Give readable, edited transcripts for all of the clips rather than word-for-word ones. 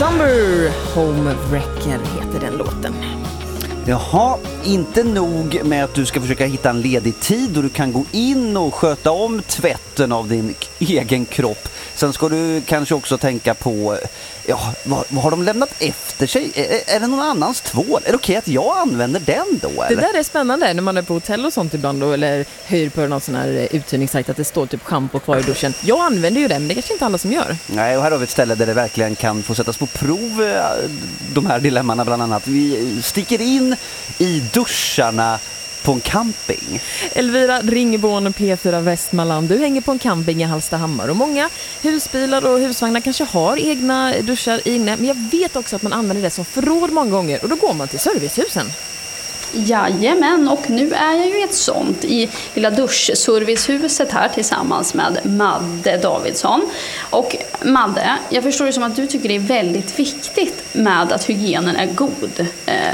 Summer Homewrecker heter den låten. Jaha, inte nog med att du ska försöka hitta en ledig tid och du kan gå in och sköta om tvätten av din egen kropp. Sen ska du kanske också tänka på, ja, vad har de lämnat efter sig? Är det någon annans tvål? Är det okej att jag använder den då? Eller? Det där är spännande när man är på hotell och sånt ibland då, eller hyr på någon sån här uthyrningssajt att det står typ shampoo kvar i duschen. Jag använder ju den, men det är kanske inte alla som gör. Nej, och här har vi ett ställe där det verkligen kan få sättas på prov, de här dilemmana bland annat. Vi sticker in i duscharna på en camping. Elvira Ringborn, P4 Västmanland. Du hänger på en camping i Hallstahammar och många husbilar och husvagnar kanske har egna duschar inne. Men jag vet också att man använder det som förråd många gånger och då går man till servicehusen. Jajamän, och nu är jag ju i ett sånt i lilla duschservicehuset här tillsammans med Madde Davidsson. Och Madde, jag förstår det som att du tycker det är väldigt viktigt med att hygienen är god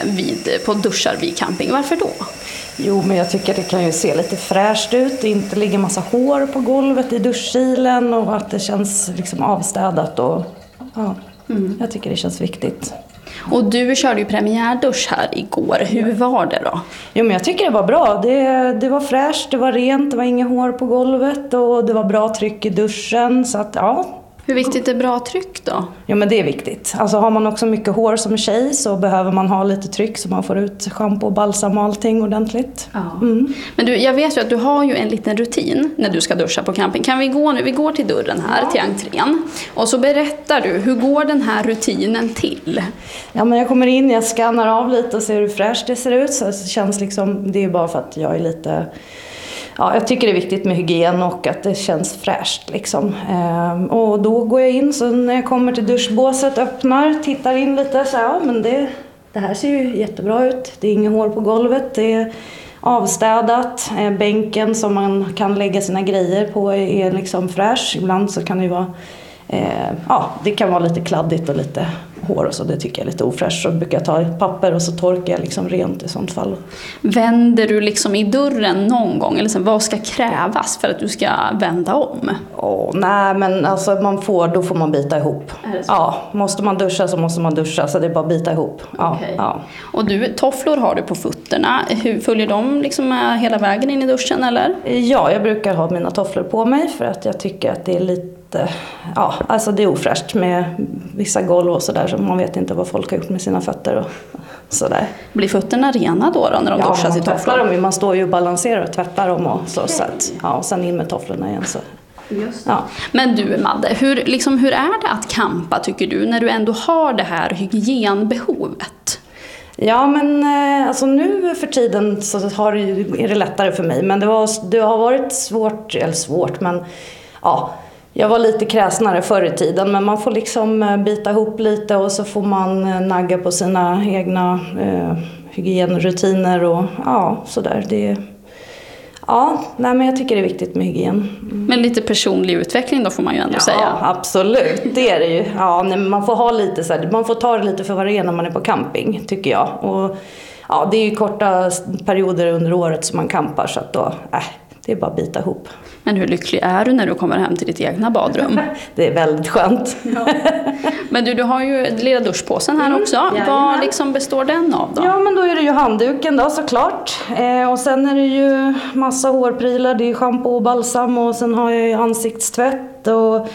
på duschar vid camping. Varför då? Jo, men jag tycker det kan ju se lite fräscht ut. Det inte ligger massa hår på golvet i duschkilen och att det känns liksom avstädat. Och, ja, jag tycker det känns viktigt. Och du körde ju premiärdusch här igår. Hur var det då? Jo, men jag tycker det var bra. Det var fräscht, det var rent, det var inga hår på golvet och det var bra tryck i duschen. Så att, ja. Hur viktigt är bra tryck då? Jo, men det är viktigt. Alltså har man också mycket hår som tjej så behöver man ha lite tryck så man får ut shampoo, balsam och allting ordentligt. Ja. Men du, jag vet ju att du har ju en liten rutin när du ska duscha på camping. Kan vi gå nu? Vi går till dörren här, till entrén. Och så berättar du, hur går den här rutinen till? Ja, men jag kommer in, jag skannar av lite och ser hur fräscht det ser ut. Så det känns liksom, det är bara för att jag är lite... Ja, jag tycker det är viktigt med hygien och att det känns fräscht liksom. Och då går jag in, så när jag kommer till duschbåset, öppnar, tittar in lite så ja, men det här ser ju jättebra ut. Det är inga hår på golvet, det är avstädat. Bänken som man kan lägga sina grejer på är liksom fräsch. Ibland så kan det ju vara, det kan vara lite kladdigt och lite hår och så, det tycker jag är lite ofräscht. Så brukar jag ta papper och så torkar jag liksom rent i sånt fall. Vänder du liksom i dörren någon gång? Eller så, vad ska krävas för att du ska vända om? Nej, men alltså då får man bita ihop. Ja, måste man duscha så måste man duscha, så det är bara att bita ihop. Ja, okay. Ja. Och du, tofflor har du på fötterna. Hur följer de liksom med hela vägen in i duschen eller? Ja, jag brukar ha mina tofflor på mig för att jag tycker att det är lite, alltså det är ofräscht med vissa golv och sådär, så man vet inte vad folk har gjort med sina fötter och sådär. Blir fötterna rena då när de duschas i tofflor? Man står ju och balanserar och tvättar dem och så, så att, och sen in med tofflorna igen så. Just det. Ja. Men du Madde, hur är det att campa tycker du när du ändå har det här hygienbehovet? Ja, men alltså nu för tiden så är det lättare för mig, men det har varit svårt, men ja, jag var lite kräsnare förr i tiden, men man får liksom bita ihop lite och så får man nagga på sina egna hygienrutiner och sådär. Men jag tycker det är viktigt med hygien. Men lite personlig utveckling då får man ju ändå säga. Ja, absolut. Det är det ju. Ja, man får ha lite så här, man får ta det lite för vad det är när man är på camping, tycker jag. Och det är ju korta perioder under året som man campar, så att då, det är bara att bita ihop. Men hur lycklig är du när du kommer hem till ditt egna badrum? Det är väldigt skönt. Ja. Men du har ju lilla duschpåsen här också. Vad liksom består den av då? Ja, men då är det ju handduken då såklart. Och sen är det ju massa hårprylar. Det är shampoo och balsam och sen har jag ju ansiktstvätt och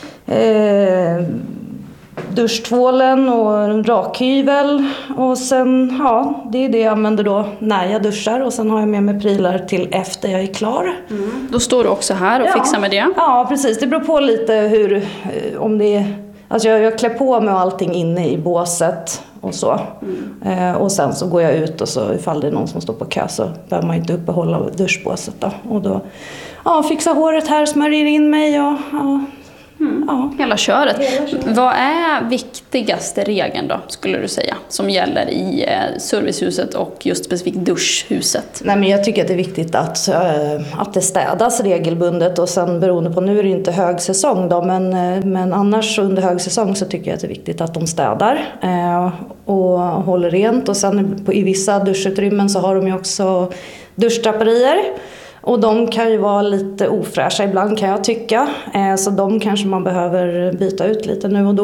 duschtvålen och en rakhyvel. Och sen, det är det jag använder då när jag duschar. Och sen har jag med mig prylar till efter jag är klar. Då står du också här och fixar med det? Ja, precis. Det beror på lite om det är... Alltså jag klär på mig allting inne i båset och så. Och sen så går jag ut och så ifall det är någon som står på kö så behöver man inte uppehålla duschbåset då. Och då fixar håret här, smörjer in mig och... Hela köret. Vad är viktigaste regeln då, skulle du säga, som gäller i servicehuset och just specifikt duschhuset? Nej, men jag tycker att det är viktigt att det städas regelbundet, och sen beroende på, nu är det inte högsäsong då, men annars under högsäsong så tycker jag att det är viktigt att de städar och håller rent. Och sen i vissa duschutrymmen så har de ju också duschdraperier. Och de kan ju vara lite ofräscha ibland, kan jag tycka. Så de kanske man behöver byta ut lite nu och då.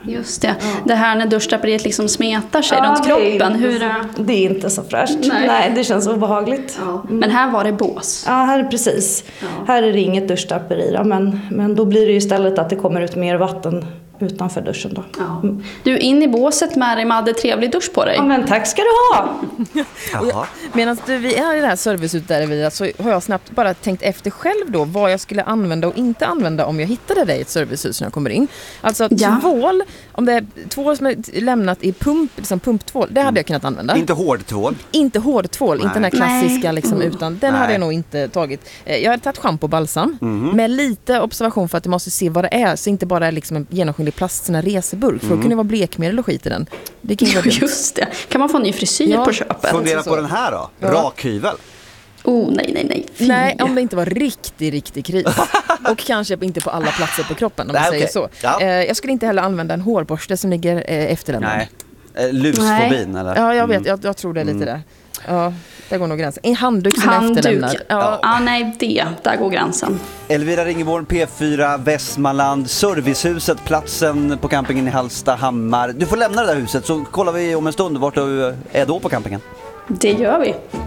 Just det. Det här när duschdraperiet liksom smetar sig runt kroppen. Det är inte så fräscht. Nej, det känns obehagligt. Ja. Men här var det bås. Ja, här är precis. Ja. Här är det inget duschdraperi då, men då blir det ju istället att det kommer ut mer vatten utanför duschen då. Ja. Du, in i båset med dig, Madde. Trevlig dusch på dig. Ja, men tack ska du ha. Medan vi är i det här servicehuset där vi, så har jag snabbt bara tänkt efter själv då vad jag skulle använda och inte använda om jag hittade dig i ett servicehus när jag kommer in. Alltså tvål, om det är tvål som är lämnat i pumptvål, det hade jag kunnat använda. Inte hårdtvål? Inte hårdtvål, inte den här klassiska liksom, utan den hade jag nog inte tagit. Jag hade tagit shampoo och balsam med lite observation för att jag måste se vad det är, så inte bara är liksom en genomskinlig plast, sån här reseburk, för då kunde det vara blekmedel och skit i den. Det kan ju vara just det. Kan man få en ny frisyr på köpet? Fundera på den här då. Rakhyvel. Nej. Nej, om det inte var riktig kris. Och kanske inte på alla platser på kroppen, om man säger så. Ja. Jag skulle inte heller använda en hårborste som ligger efter den. Nej. Lusfobin eller? Ja, jag vet. Jag tror det är lite där. Ja, där går nog gränsen. En handduk som är efterlämnad. Nej, där går gränsen. Elvira Ringeborn, P4, Västmanland, servicehuset, platsen på campingen i Hallstahammar. Du får lämna det där huset så kollar vi om en stund vart du är då på campingen. Det gör vi.